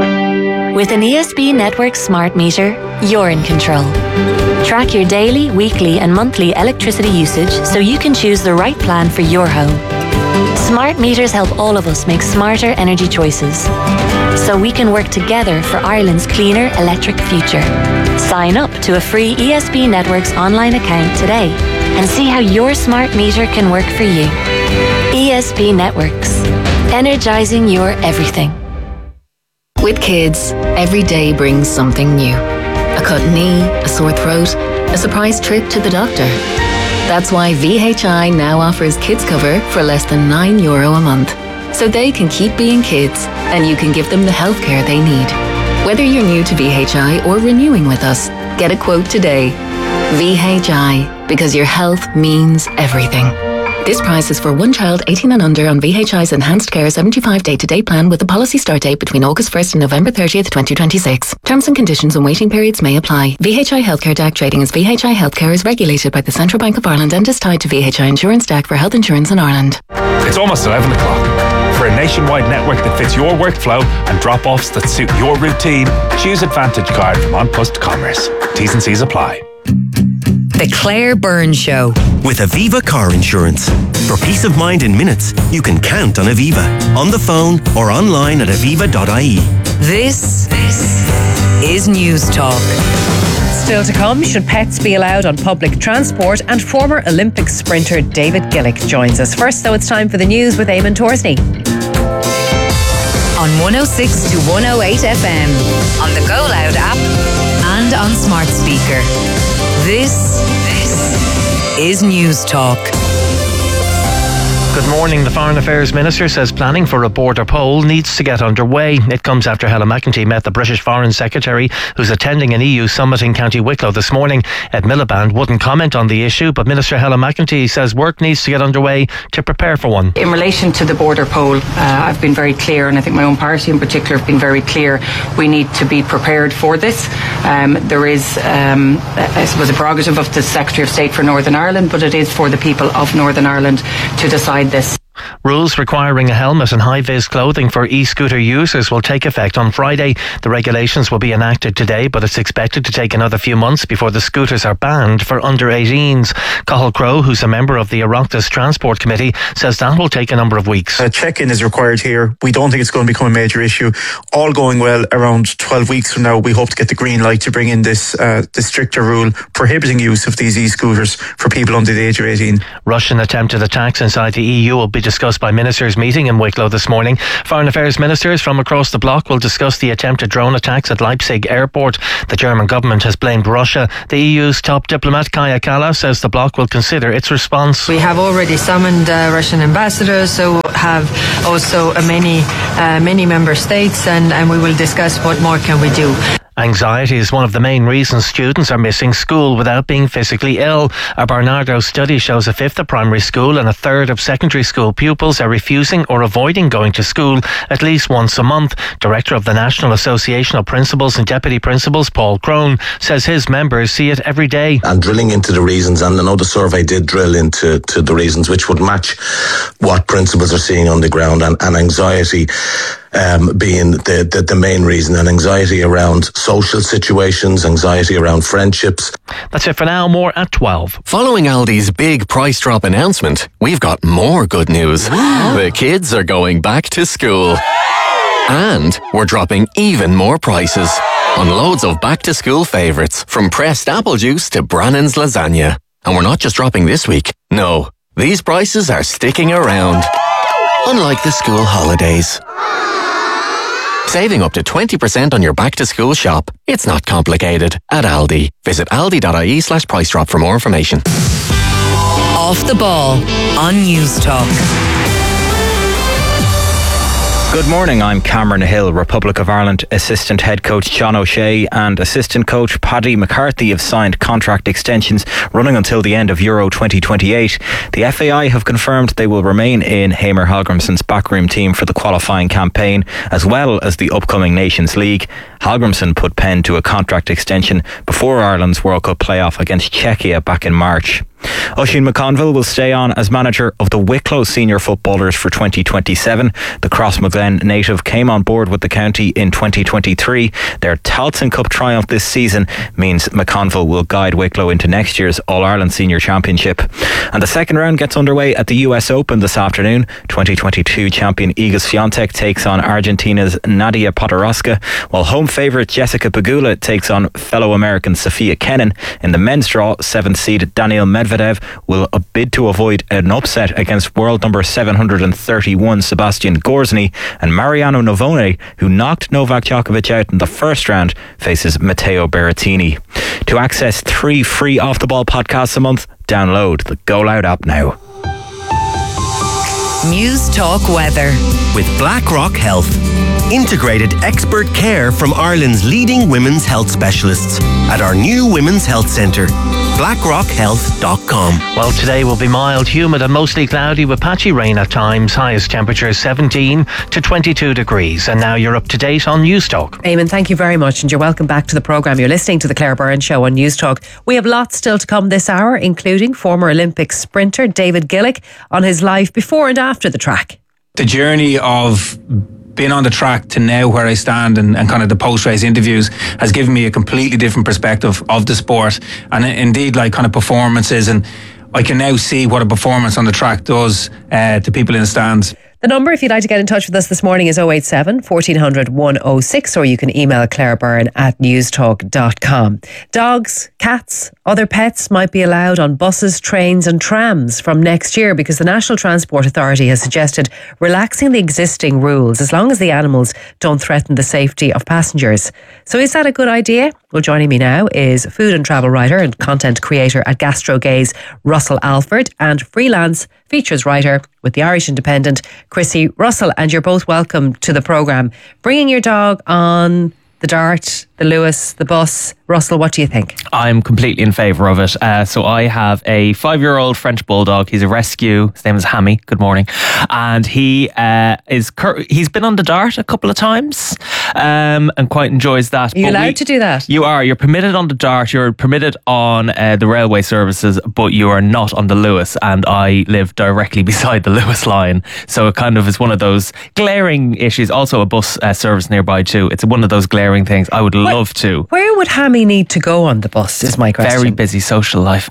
With an ESB Network smart meter, you're in control. Track your daily, weekly and monthly electricity usage so you can choose the right plan for your home. Smart meters help all of us make smarter energy choices, so we can work together for Ireland's cleaner electric future. Sign up to a free ESB Networks online account today and see how your smart meter can work for you. ESB Networks. Energising your everything. With kids, every day brings something new. A cut knee, a sore throat, a surprise trip to the doctor. That's why VHI now offers kids cover for less than €9 a month. So they can keep being kids and you can give them the healthcare they need. Whether you're new to VHI or renewing with us, get a quote today. VHI, because your health means everything. This price is for one child 18 and under on VHI's Enhanced Care 75 day-to-day plan with a policy start date between August 1st and November 30th, 2026. Terms and conditions and waiting periods may apply. VHI Healthcare DAC trading as VHI Healthcare is regulated by the Central Bank of Ireland and is tied to VHI Insurance DAC for health insurance in Ireland. It's almost 11 o'clock. For a nationwide network that fits your workflow and drop-offs that suit your routine, choose Advantage Card from On Post Commerce. T's and C's apply. The Claire Byrne Show. With Aviva Car Insurance. For peace of mind in minutes, you can count on Aviva. On the phone or online at aviva.ie. This is News Talk. Still to come, should pets be allowed on public transport? And former Olympic sprinter David Gillick joins us. First, though, it's time for the news with Eamon Torsney. On 106 to 108 FM, on the Go Loud app, and on smart speaker. This is News Talk. Good morning. The Foreign Affairs Minister says planning for a border poll needs to get underway. It comes after Helen McEntee met the British Foreign Secretary, who's attending an EU summit in County Wicklow this morning. Ed Miliband wouldn't comment on the issue, but Minister Helen McEntee says work needs to get underway to prepare for one. In relation to the border poll, I've been very clear, and I think my own party in particular have been very clear, we need to be prepared for this. There is, I suppose, a prerogative of the Secretary of State for Northern Ireland, but it is for the people of Northern Ireland to decide this. Rules requiring a helmet and high-vis clothing for e-scooter users will take effect on Friday. The regulations will be enacted today, but it's expected to take another few months before the scooters are banned for under-18s. Cathal Crowe, who's a member of the Oireachtas Transport Committee, says that will take a number of weeks. A check-in is required here. We don't think it's going to become a major issue. All going well, around 12 weeks from now, we hope to get the green light to bring in this stricter rule prohibiting use of these e-scooters for people under the age of 18. Russian attempted attacks inside the EU will be discussed by ministers meeting in Wicklow this morning. Foreign Affairs ministers from across the bloc will discuss the attempted drone attacks at Leipzig airport. The German government has blamed Russia. The EU's top diplomat Kaja Kallas says the bloc will consider its response. We have already summoned Russian ambassadors, so have also many member states, and we will discuss what more can we do. Anxiety is one of the main reasons students are missing school without being physically ill. A Barnardo study shows a fifth of primary school and a third of secondary school pupils are refusing or avoiding going to school at least once a month. Director of the National Association of Principals and Deputy Principals, Paul Crone, says his members see it every day. And drilling into the reasons, and I know the survey did drill into the reasons which would match what principals are seeing on the ground, and anxiety being the main reason, and anxiety around social situations, anxiety around friendships. That's it for now. More at 12. Following Aldi's big price drop announcement, we've got more good news. The kids are going back to school. And we're dropping even more prices on loads of back to school favourites, from pressed apple juice to Brannan's lasagna. And we're not just dropping this week. No, these prices are sticking around. Unlike the school holidays. Saving up to 20% on your back-to-school shop. It's not complicated at Aldi. Visit aldi.ie/price drop for more information. Off the Ball on News Talk. Good morning, I'm Cameron Hill. Republic of Ireland assistant head coach John O'Shea and assistant coach Paddy McCarthy have signed contract extensions running until the end of Euro 2028. The FAI have confirmed they will remain in Hamer Hallgrimsson's backroom team for the qualifying campaign, as well as the upcoming Nations League. Hallgrimsson put pen to a contract extension before Ireland's World Cup playoff against Czechia back in March. Oisin McConville will stay on as manager of the Wicklow senior footballers for 2027. The Crossmaglen native came on board with the county in 2023. Their Tailteann Cup triumph this season means McConville will guide Wicklow into next year's All-Ireland Senior Championship. And the second round gets underway at the US Open this afternoon. 2022 champion Iga Swiatek takes on Argentina's Nadia Podoroska, while home favourite Jessica Pegula takes on fellow American Sophia Kenin. In the men's draw, 7th seed Daniil Medvedev will bid to avoid an upset against world number 731 Sebastian Gorzny, and Mariano Navone, who knocked Novak Djokovic out in the first round, faces Matteo Berrettini. To access 3 free Off the Ball podcasts a month, download the Go Loud app now. News Talk weather. With BlackRock Health. Integrated expert care from Ireland's leading women's health specialists at our new Women's Health Centre. BlackRockHealth.com. Well, today will be mild, humid and mostly cloudy with patchy rain at times. Highest temperature 17 to 22 degrees. And now you're up to date on News Talk. Eamon, thank you very much, and you're welcome back to the programme. You're listening to the Claire Byrne Show on News Talk. We have lots still to come this hour, including former Olympic sprinter David Gillick on his life before and after the track. The journey of being on the track to now where I stand and kind of the post-race interviews has given me a completely different perspective of the sport, and indeed like kind of performances, and I can now see what a performance on the track does to people in the stands. The number, if you'd like to get in touch with us this morning, is 087 1400 106, or you can email clairebyrne@newstalk.com. Dogs, cats, Other pets might be allowed on buses, trains and trams from next year because the National Transport Authority has suggested relaxing the existing rules as long as the animals don't threaten the safety of passengers. So is that a good idea? Well, joining me now is food and travel writer and content creator at GastroGaze, Russell Alford, and freelance features writer with the Irish Independent, Chrissy Russell. And you're both welcome to the programme. Bringing your dog on the Dart, the Luas, the bus. Russell, what do you think? I'm completely in favour of it. So I have a 5-year-old French bulldog. He's a rescue. His name is Hammy. Good morning. And he's been on the Dart a couple of times and quite enjoys that. Are you allowed to do that? You are. You're permitted on the Dart. You're permitted on the railway services, but you are not on the Luas. And I live directly beside the Luas line. So it kind of is one of those glaring issues. Also a bus service nearby too. It's one of those glaring things. I would love to. Where would Hammy need to go on the bus is my question. Very busy social life.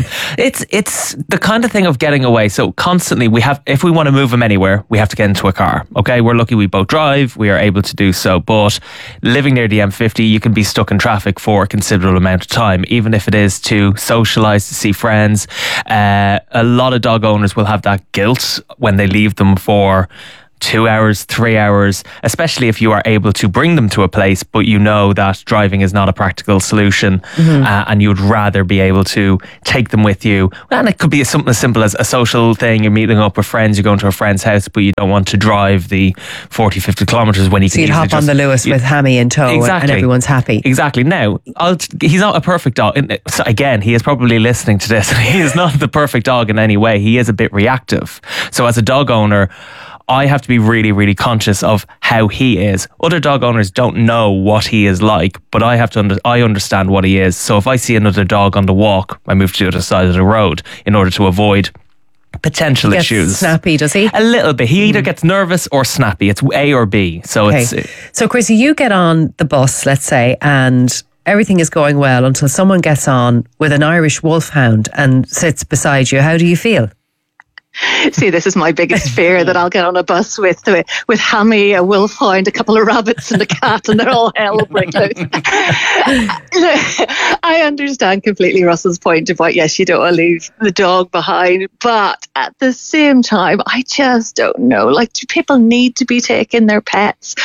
It's the kind of thing of getting away. So constantly if we want to move him anywhere, we have to get into a car. Okay, we're lucky we both drive. We are able to do so. But living near the M50, you can be stuck in traffic for a considerable amount of time, even if it is to socialise, to see friends. A lot of dog owners will have that guilt when they leave them for 2 hours, 3 hours, especially if you are able to bring them to a place, but you know that driving is not a practical solution, and you'd rather be able to take them with you. And it could be something as simple as a social thing. You're meeting up with friends, you're going to a friend's house, but you don't want to drive the 40, 50 kilometres when you can. So you'd hop on the Luas with Hammy in tow, and everyone's happy. Exactly. Now, he's not a perfect dog. So again, he is probably listening to this. He is not the perfect dog in any way. He is a bit reactive. So as a dog owner, I have to be really, really conscious of how he is. Other dog owners don't know what he is like, but I understand what he is. So if I see another dog on the walk, I move to the other side of the road in order to avoid potential issues. Snappy, does he? A little bit. He either gets nervous or snappy. It's A or B. So So Chrissy, you get on the bus, let's say, and everything is going well until someone gets on with an Irish wolfhound and sits beside you. How do you feel? See, this is my biggest fear, that I'll get on a bus with Hammy, a wolfhound, a couple of rabbits and a cat, and they're all hell break loose. Look, I understand completely Russell's point about, yes, you don't want to leave the dog behind, but at the same time, I just don't know. Like, do people need to be taking their pets?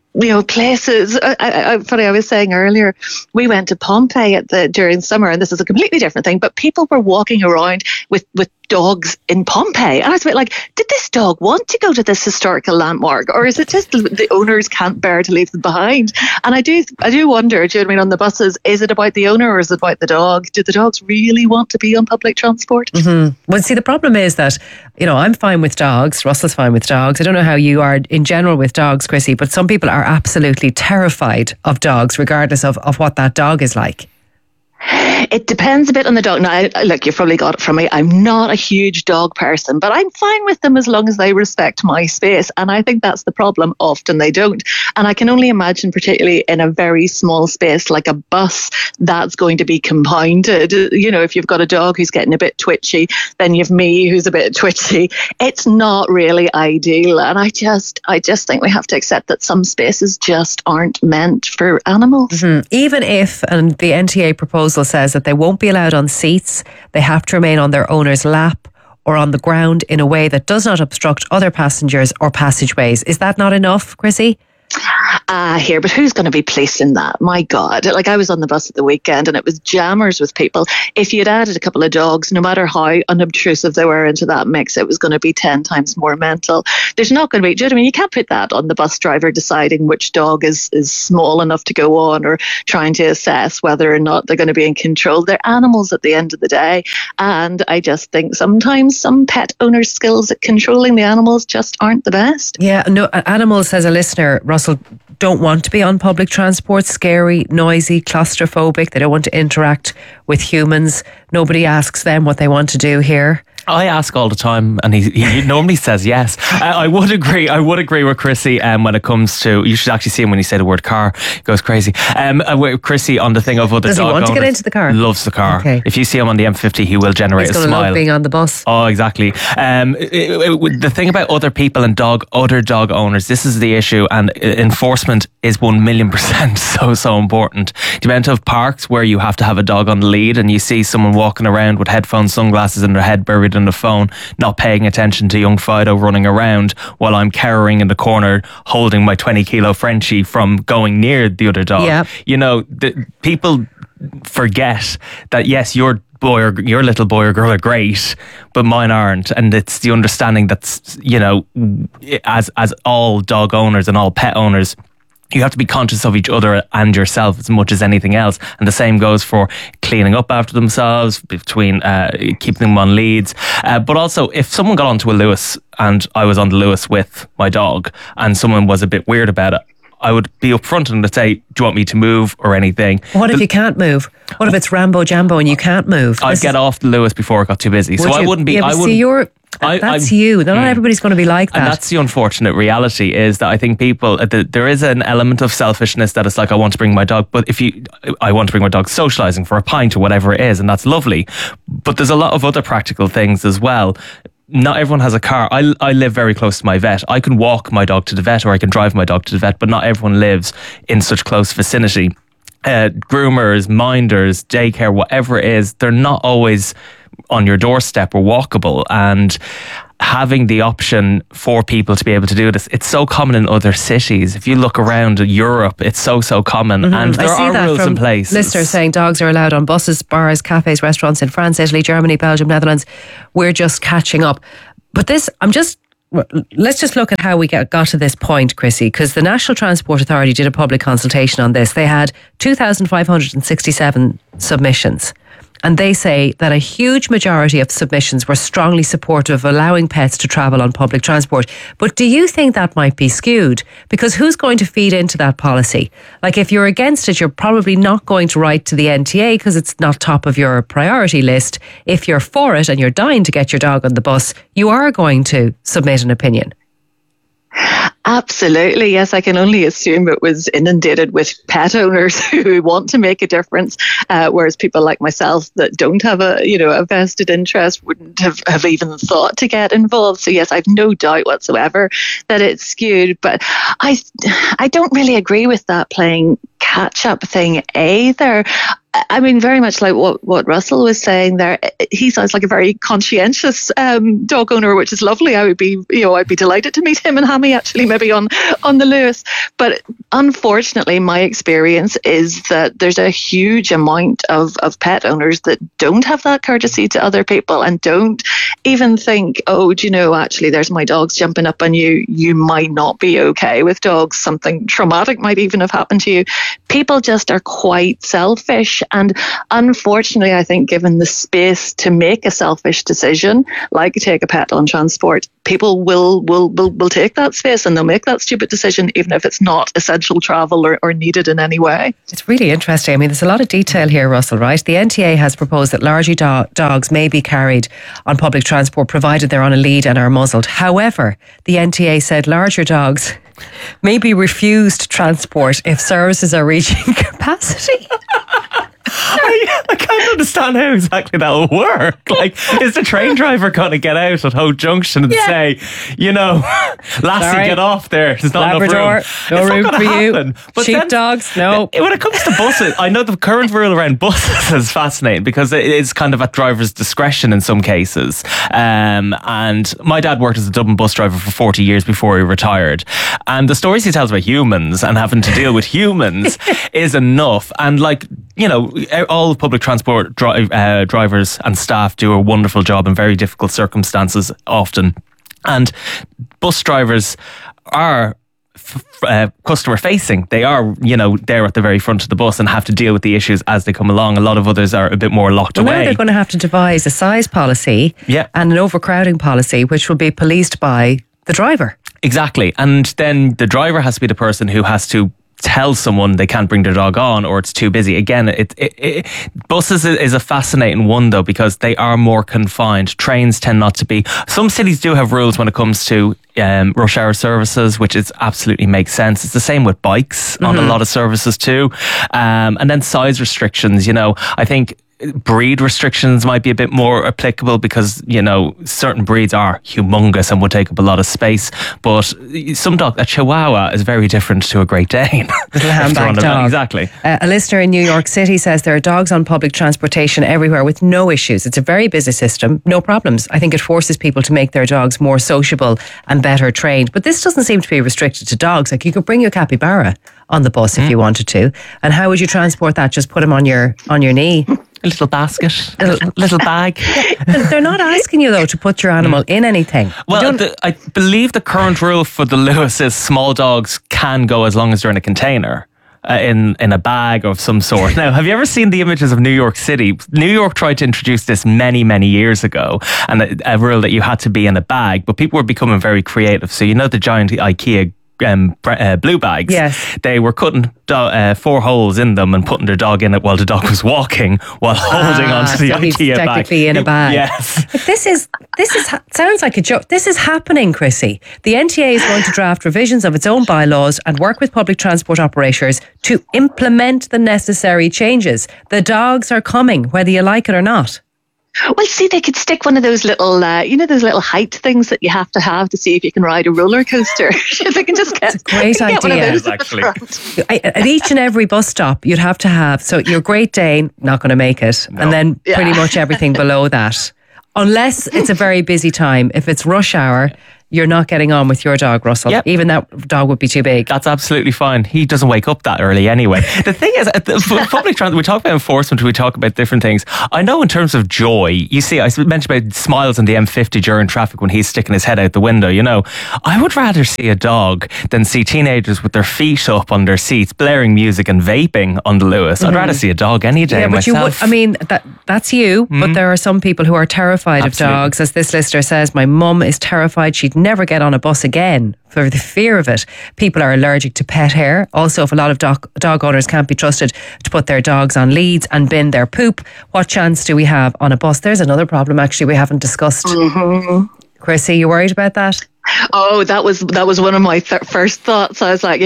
Places. Funny, I was saying earlier, we went to Pompeii during summer, and this is a completely different thing, but people were walking around with dogs in Pompeii. And I was a bit like, did this dog want to go to this historical landmark, or is it just the owners can't bear to leave them behind? And I do wonder, do you know what I mean, on the buses, is it about the owner or is it about the dog? Do the dogs really want to be on public transport? Well, see, the problem is that, I'm fine with dogs. Russell's fine with dogs. I don't know how you are in general with dogs, Chrissy, but some people are absolutely terrified of dogs, regardless of what that dog is like. It depends a bit on the dog. Now, look, you've probably got it from me. I'm not a huge dog person, but I'm fine with them as long as they respect my space. And I think that's the problem. Often they don't. And I can only imagine, particularly in a very small space like a bus, that's going to be compounded. If you've got a dog who's getting a bit twitchy, then you've me who's a bit twitchy. It's not really ideal. And I just think we have to accept that some spaces just aren't meant for animals. Even if, and the NTA proposal says that they won't be allowed on seats, they have to remain on their owner's lap or on the ground in a way that does not obstruct other passengers or passageways. Is that not enough, Chrissy? Here, but who's going to be policing that? My God. Like, I was on the bus at the weekend and it was jammers with people. If you'd added a couple of dogs, no matter how unobtrusive they were into that mix, it was going to be 10 times more mental. There's not going to be, do you know what I mean? You can't put that on the bus driver deciding which dog is small enough to go on, or trying to assess whether or not they're going to be in control. They're animals at the end of the day. And I just think sometimes some pet owners' skills at controlling the animals just aren't the best. Yeah, no, animals, as a listener, Russell, don't want to be on public transport. Scary, noisy, claustrophobic. They don't want to interact with humans. Nobody asks them what they want to do here. I ask all the time, and he normally says yes. I would agree with Chrissy when it comes to, you should actually see him when he say the word car, he goes crazy. With Chrissy on the thing of other Does dog he want owners, to get into the car? Loves the car. Okay. If you see him on the M50, he will generate He's a going to smile. love being on the bus. Oh, exactly. The thing about other people and other dog owners, this is the issue, and enforcement is 1,000,000% so important. The amount of parks where you have to have a dog on the lead and you see someone walking around with headphones, sunglasses and their head buried in the phone, not paying attention to young Fido running around while I'm cowering in the corner holding my 20-kilo Frenchie from going near the other dog. Yep. You know, people forget that, yes, your little boy or girl are great, but mine aren't. And it's the understanding that's, you know, as all dog owners and all pet owners, you have to be conscious of each other and yourself as much as anything else. And the same goes for cleaning up after themselves, between keeping them on leads. But also, if someone got onto a Lewis and I was on the Lewis with my dog and someone was a bit weird about it, I would be upfront and say, do you want me to move or anything? What if you can't move? What if it's Rambo Jambo and you can't move? I'd get off the Lewis before it got too busy. So I wouldn't be... Yeah, but see, that's you. Not everybody's going to be like that. And that's the unfortunate reality, is that I think people, there is an element of selfishness that it's like, I want to bring my dog, but I want to bring my dog socialising for a pint or whatever it is, and that's lovely. But there's a lot of other practical things as well. Not everyone has a car. I live very close to my vet. I can walk my dog to the vet or I can drive my dog to the vet, but not everyone lives in such close vicinity. Groomers, minders, daycare, whatever it is, they're not always on your doorstep or walkable, and having the option for people to be able to do this, it's so common in other cities. If you look around Europe, it's so common, and there are rules in place. Listeners saying dogs are allowed on buses, bars, cafes, restaurants in France, Italy, Germany, Belgium, Netherlands. We're just catching up. But let's just look at how we got to this point, Chrissy, because the National Transport Authority did a public consultation on this. They had 2,567 submissions. And they say that a huge majority of submissions were strongly supportive of allowing pets to travel on public transport. But do you think that might be skewed? Because who's going to feed into that policy? Like, if you're against it, you're probably not going to write to the NTA because it's not top of your priority list. If you're for it and you're dying to get your dog on the bus, you are going to submit an opinion. Absolutely, yes. I can only assume it was inundated with pet owners who want to make a difference, whereas people like myself that don't have a vested interest wouldn't have even thought to get involved. So yes, I've no doubt whatsoever that it's skewed. But I don't really agree with that playing catch-up thing either. I mean, very much like what Russell was saying there. He sounds like a very conscientious dog owner, which is lovely. I'd be delighted to meet him and Hammy actually maybe on the Lewis. But unfortunately, my experience is that there's a huge amount of pet owners that don't have that courtesy to other people and don't even think, oh, do you know, actually, there's my dogs jumping up on you. You might not be okay with dogs. Something traumatic might even have happened to you. People just are quite selfish. And unfortunately, I think given the space to make a selfish decision, like take a pet on transport, people will take that space and they'll make that stupid decision, even if it's not essential travel or needed in any way. It's really interesting. I mean, there's a lot of detail here, Russell, right? The NTA has proposed that larger dogs may be carried on public transport, provided they're on a lead and are muzzled. However, the NTA said larger dogs may be refused transport if services are reaching capacity. I can't understand how exactly that will work. Like, is the train driver going to get out at Hope Junction and say, you know, lassie, sorry, get off there. There's not Labrador, enough room. No room for happen. you. But Sheepdogs, no. When it comes to buses, I know the current rule around buses is fascinating because it is kind of at driver's discretion in some cases. And my dad worked as a Dublin bus driver for 40 years before he retired. And the stories he tells about humans and having to deal with humans is enough. And like, you know, all public transport drivers and staff do a wonderful job in very difficult circumstances often. And bus drivers are customer facing. They are, you know, there at the very front of the bus and have to deal with the issues as they come along. A lot of others are a bit more locked away. Now they're going to have to devise a size policy and an overcrowding policy, which will be policed by the driver. Exactly. And then the driver has to be the person who has to tell someone they can't bring their dog on or it's too busy. Again, buses is a fascinating one though, because they are more confined. Trains tend not to be. Some cities do have rules when it comes to rush hour services, which is absolutely makes sense. It's the same with bikes on a lot of services too. And then size restrictions, I think breed restrictions might be a bit more applicable because, certain breeds are humongous and would take up a lot of space. But a Chihuahua is very different to a Great Dane. Little handbag dog. Exactly. A listener in New York City says there are dogs on public transportation everywhere with no issues. It's a very busy system, no problems. I think it forces people to make their dogs more sociable and better trained. But this doesn't seem to be restricted to dogs. Like, you could bring your capybara on the bus if you wanted to. And how would you transport that? Just put him on your knee? A little basket, a little bag. They're not asking you, though, to put your animal in anything. Well, I believe the current rule for the Lewis is small dogs can go as long as they're in a container. In a bag of some sort. Now, have you ever seen the images of New York City? New York tried to introduce this many, many years ago, and a rule that you had to be in a bag, but people were becoming very creative. So the giant IKEA blue bags. Yes. They were cutting 4 holes in them and putting their dog in it while the dog was walking while holding onto the IKEA bag. Technically in a bag. Yes. But this is sounds like a joke. This is happening, Chrissy. The NTA is going to draft revisions of its own bylaws and work with public transport operators to implement the necessary changes. The dogs are coming, whether you like it or not. Well, see, they could stick one of those little, those little height things that you have to see if you can ride a roller coaster. They can just get. It's a great idea. Actually. At each and every bus stop, you'd have to have. So your Great Dane, not going to make it, and then pretty much everything below that, unless it's a very busy time. If it's rush hour, you're not getting on with your dog, Russell. Yep. Even that dog would be too big. That's absolutely fine. He doesn't wake up that early anyway. The thing is, public transport, we talk about enforcement, we talk about different things. I know in terms of joy, you see, I mentioned about Smiles on the M50 during traffic when he's sticking his head out the window, I would rather see a dog than see teenagers with their feet up on their seats, blaring music and vaping on the Lewis. I'd rather see a dog any day myself. That's you, but there are some people who are terrified of dogs. As this listener says, my mum is terrified. She'd never get on a bus again for the fear of it. People are allergic to pet hair. Also, if a lot of dog owners can't be trusted to put their dogs on leads and bin their poop, what chance do we have on a bus? There's another problem actually we haven't discussed. Chrissy, you worried about that? Oh, that was one of my first thoughts. I was like,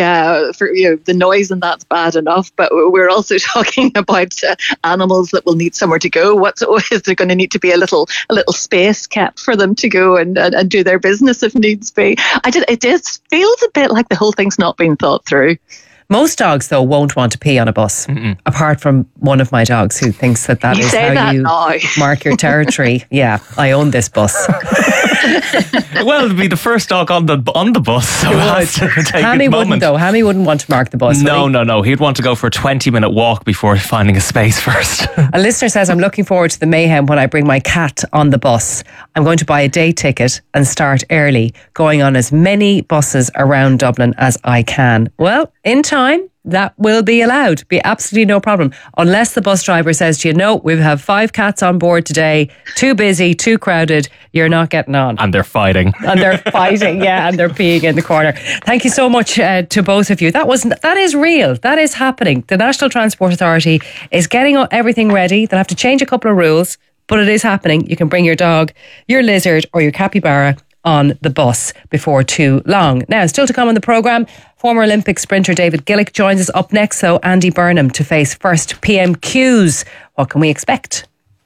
the noise and that's bad enough, but we're also talking about animals that will need somewhere to go. Is there going to need to be a little space kept for them to go and do their business if needs be? It just feels a bit like the whole thing's not being thought through. Most dogs, though, won't want to pee on a bus, apart from one of my dogs who thinks that is how you mark your territory. Yeah, I own this bus. Well, it'd be the first dog on the bus, so it has to take Hammy wouldn't, though. Hammy wouldn't want to mark the bus. No. He'd want to go for a 20-minute walk before finding a space first. A listener says, I'm looking forward to the mayhem when I bring my cat on the bus. I'm going to buy a day ticket and start early, going on as many buses around Dublin as I can. Well, in time, that will be allowed. Be absolutely no problem. Unless the bus driver says to you, no, we have 5 cats on board today, too busy, too crowded, you're not getting on. And they're fighting. And they're peeing in the corner. Thank you so much to both of you. That is real. That is happening. The National Transport Authority is getting everything ready. They'll have to change a couple of rules, but it is happening. You can bring your dog, your lizard or your capybara on the bus before too long. Now, still to come on the programme, former Olympic sprinter David Gillick joins us. Up next, though, Andy Burnham to face first PMQs. What can we expect?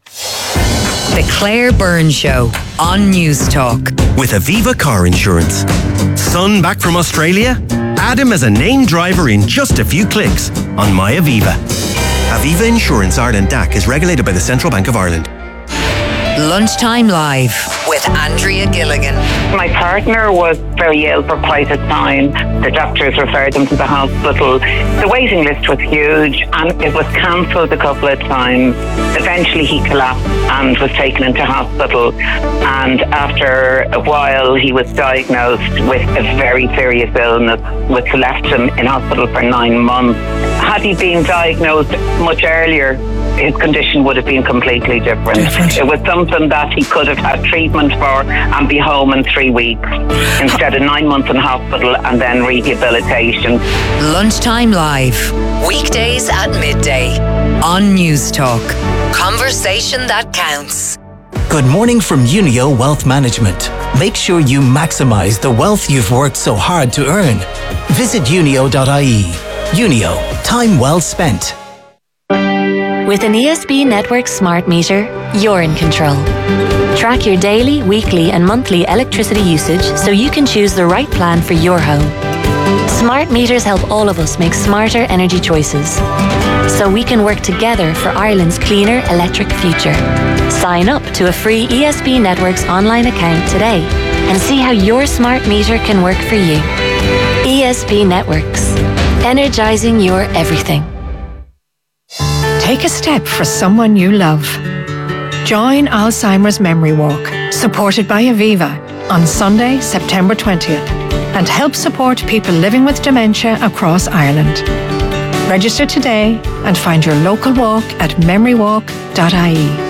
The Claire Byrne Show on News Talk. With Aviva Car Insurance. Son back from Australia? Add him as a named driver in just a few clicks on My Aviva. Aviva Insurance Ireland DAC is regulated by the Central Bank of Ireland. Lunchtime Live with Andrea Gilligan. My partner was very ill for quite a time. The doctors referred him to the hospital. The waiting list was huge and it was cancelled a couple of times. Eventually he collapsed and was taken into hospital, and after a while he was diagnosed with a very serious illness which left him in hospital for 9 months. Had he been diagnosed much earlier, his condition would have been completely different. It was something that he could have had treatment for and be home in 3 weeks instead of 9 months in hospital and then rehabilitation. Lunchtime Live. Weekdays at midday. On News Talk. Conversation that counts. Good morning from Unio Wealth Management. Make sure you maximise the wealth you've worked so hard to earn. Visit unio.ie. Unio. Time well spent. With an ESB Network smart meter, you're in control. Track your daily, weekly and monthly electricity usage so you can choose the right plan for your home. Smart meters help all of us make smarter energy choices, so we can work together for Ireland's cleaner electric future. Sign up to a free ESB Networks online account today and see how your smart meter can work for you. ESB Networks. Energising your everything. Take a step for someone you love. Join Alzheimer's Memory Walk, supported by Aviva, on Sunday, September 20th, and help support people living with dementia across Ireland. Register today and find your local walk at memorywalk.ie.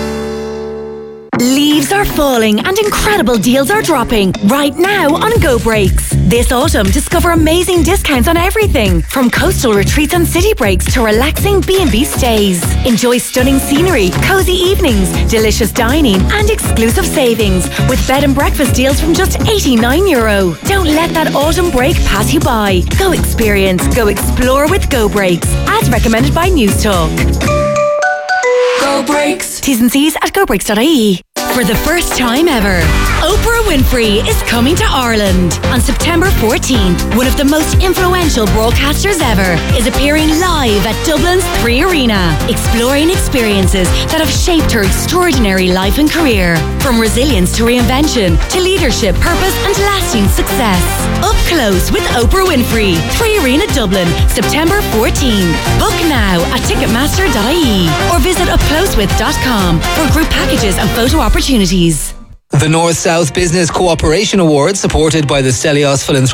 Leaves are falling and incredible deals are dropping right now on Go Breaks. This autumn, discover amazing discounts on everything from coastal retreats and city breaks to relaxing B&B stays. Enjoy stunning scenery, cozy evenings, delicious dining and exclusive savings with bed and breakfast deals from just €89. Don't let that autumn break pass you by. Go experience, go explore with Go Breaks. As recommended by News Talk. Go Breaks. T's and C's at gobreaks.ie. For the first time ever, Oprah Winfrey is coming to Ireland. On September 14th, one of the most influential broadcasters ever is appearing live at Dublin's 3 Arena, exploring experiences that have shaped her extraordinary life and career. From resilience to reinvention, to leadership, purpose and lasting success. Up close with Oprah Winfrey, 3 Arena Dublin, September 14th. Book now at ticketmaster.ie or visit upclosewith.com for group packages and photo opportunities. The North-South Business Cooperation Award, supported by the Stelios Philanthropic